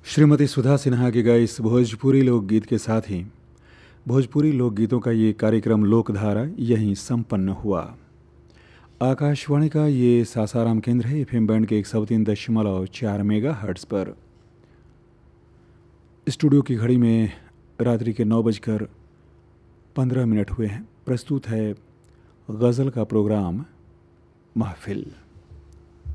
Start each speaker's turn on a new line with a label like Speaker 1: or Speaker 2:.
Speaker 1: श्रीमती सुधा सिन्हा के गाए इस भोजपुरी लोकगीत के साथ ही भोजपुरी लोकगीतों का ये कार्यक्रम लोकधारा यहीं संपन्न हुआ। आकाशवाणी का ये सासाराम केंद्र है, एफएम बैंड के 103.4 मेगाहर्ट्ज़ पर। स्टूडियो की घड़ी में रात्रि के 9:15 हुए हैं। प्रस्तुत है गज़ल का प्रोग्राम महफ़िल।